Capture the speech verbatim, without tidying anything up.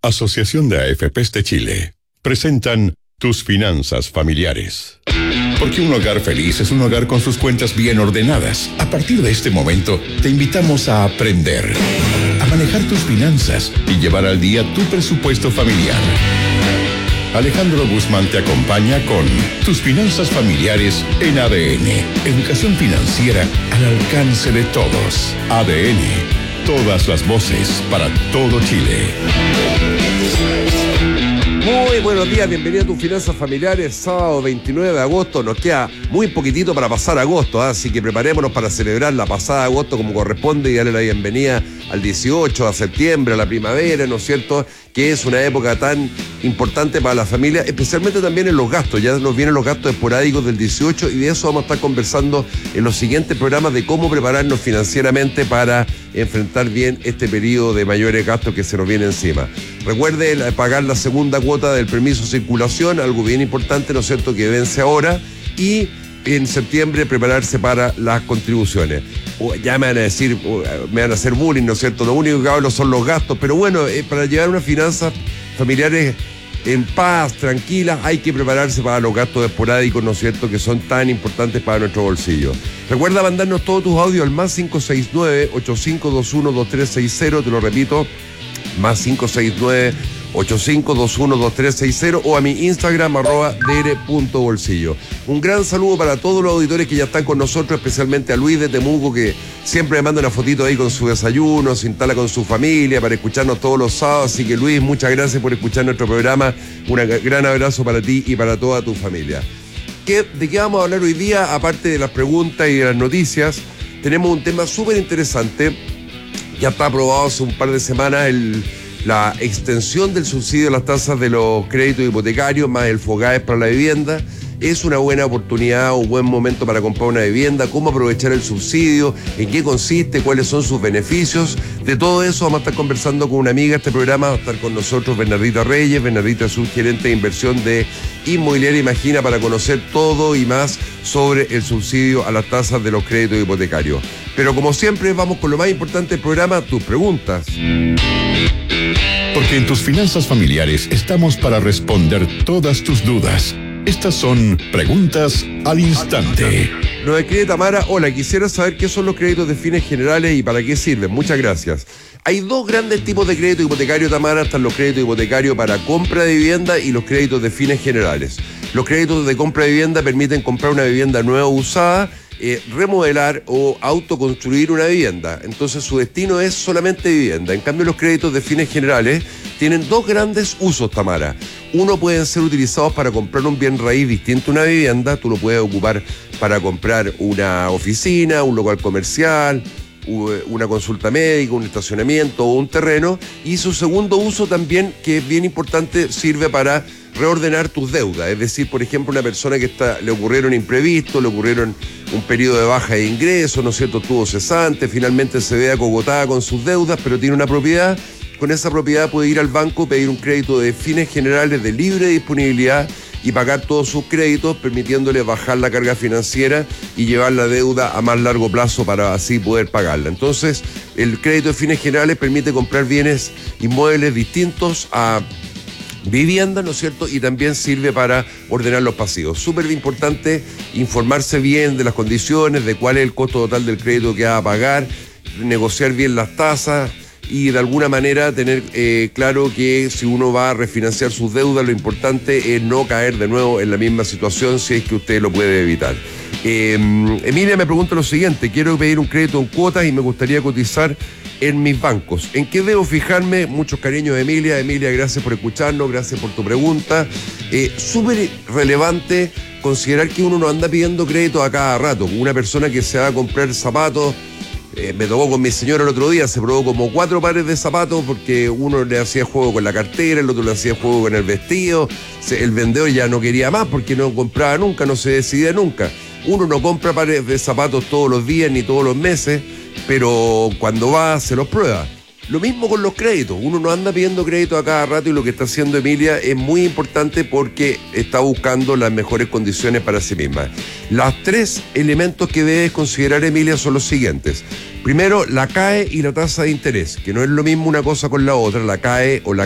Asociación de A F Pes de Chile, presentan Tus Finanzas Familiares. Porque un hogar feliz es un hogar con sus cuentas bien ordenadas. A partir de este momento, te invitamos a aprender, a manejar tus finanzas y llevar al día tu presupuesto familiar. Alejandro Guzmán te acompaña con Tus Finanzas Familiares en A D N. Educación financiera al alcance de todos. A D N. Todas las voces para todo Chile. Muy buenos días, bienvenido a Tus Finanzas Familiares, sábado veintinueve de agosto. Nos queda muy poquitito para pasar agosto, ¿eh? Así que preparémonos para celebrar la pasada agosto como corresponde y darle la bienvenida al dieciocho, a septiembre, a la primavera, ¿no es cierto?, que es una época tan importante para la familia, especialmente también en los gastos. Ya nos vienen los gastos esporádicos del dieciocho y de eso vamos a estar conversando en los siguientes programas de cómo prepararnos financieramente para enfrentar bien este periodo de mayores gastos que se nos viene encima. Recuerde pagar la segunda cuota del permiso de circulación, algo bien importante, ¿no es cierto?, que vence ahora, y en septiembre prepararse para las contribuciones. Ya me van a decir, me van a hacer bullying, ¿no es cierto? Lo único que hablo son los gastos, pero bueno, eh, para llevar unas finanzas familiares en paz, tranquilas, hay que prepararse para los gastos esporádicos, ¿no es cierto?, que son tan importantes para nuestro bolsillo. Recuerda mandarnos todos tus audios al más cinco seis nueve, ocho cinco dos uno, dos tres seis cero, te lo repito, más cinco seis nueve, ocho cinco dos uno, dos tres seis cero o a mi Instagram, arroba dr punto bolsillo. Un gran saludo para todos los auditores que ya están con nosotros, especialmente a Luis de Temuco, que siempre me manda una fotito ahí con su desayuno, se instala con su familia para escucharnos todos los sábados. Así que Luis, muchas gracias por escuchar nuestro programa. Un gran abrazo para ti y para toda tu familia. ¿Qué, ¿De qué vamos a hablar hoy día? Aparte de las preguntas y de las noticias, tenemos un tema súper interesante. Ya está aprobado hace un par de semanas el... la extensión del subsidio a las tasas de los créditos hipotecarios más el FOGAES para la vivienda. Es una buena oportunidad, un buen momento para comprar una vivienda, cómo aprovechar el subsidio, en qué consiste, cuáles son sus beneficios. De todo eso vamos a estar conversando con una amiga de este programa. Va a estar con nosotros Bernardita Reyes. Bernardita es subgerente de inversión de Inmobiliaria Imagina, para conocer todo y más sobre el subsidio a las tasas de los créditos hipotecarios. Pero como siempre, vamos con lo más importante del programa, tus preguntas. Porque en Tus Finanzas Familiares estamos para responder todas tus dudas. Estas son preguntas al instante. Nos escribe Tamara: hola, quisiera saber qué son los créditos de fines generales y para qué sirven. Muchas gracias. Hay dos grandes tipos de crédito hipotecario, Tamara. Están los créditos hipotecarios para compra de vivienda y los créditos de fines generales. Los créditos de compra de vivienda permiten comprar una vivienda nueva o usada, Eh, remodelar o autoconstruir una vivienda. Entonces su destino es solamente vivienda. En cambio, los créditos de fines generales tienen dos grandes usos, Tamara. Uno, pueden ser utilizados para comprar un bien raíz distinto a una vivienda. Tú lo puedes ocupar para comprar una oficina, un local comercial, una consulta médica, un estacionamiento o un terreno. Y su segundo uso también, que es bien importante, sirve para reordenar tus deudas. Es decir, por ejemplo, una persona que está, le ocurrieron imprevistos, le ocurrieron un periodo de baja de ingresos, ¿no es cierto?, estuvo cesante, finalmente se ve acogotada con sus deudas, pero tiene una propiedad. Con esa propiedad puede ir al banco, pedir un crédito de fines generales de libre disponibilidad y pagar todos sus créditos, permitiéndole bajar la carga financiera y llevar la deuda a más largo plazo para así poder pagarla. Entonces, el crédito de fines generales permite comprar bienes inmuebles distintos a vivienda, ¿no es cierto?, y también sirve para ordenar los pasivos. Súper importante informarse bien de las condiciones, de cuál es el costo total del crédito que va a pagar, negociar bien las tasas y de alguna manera tener eh, claro que si uno va a refinanciar sus deudas, lo importante es no caer de nuevo en la misma situación si es que usted lo puede evitar. Eh, Emilia me pregunta lo siguiente: quiero pedir un crédito en cuotas y me gustaría cotizar en mis bancos. ¿En qué debo fijarme? Muchos cariños, Emilia. Emilia, gracias por escucharnos, gracias por tu pregunta. Eh, Súper relevante considerar que uno no anda pidiendo crédito a cada rato. Una persona que se va a comprar zapatos, eh, me tocó con mi señora el otro día, se probó como cuatro pares de zapatos porque uno le hacía juego con la cartera, el otro le hacía juego con el vestido, el vendedor ya no quería más porque no compraba nunca, no se decidía nunca. Uno no compra pares de zapatos todos los días ni todos los meses, pero cuando va se los prueba. Lo mismo con los créditos, uno no anda pidiendo crédito a cada rato y lo que está haciendo Emilia es muy importante porque está buscando las mejores condiciones para sí misma. Los tres elementos que debes considerar, Emilia, son los siguientes. Primero, la C A E y la tasa de interés, que no es lo mismo una cosa con la otra. La C A E o la